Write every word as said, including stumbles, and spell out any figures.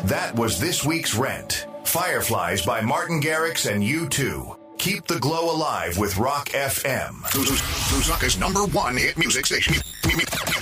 That was this week's Rent. Fireflies by Martin Garrix and U two. Keep the glow alive with Rock F M. Lusaka's number one hit music station.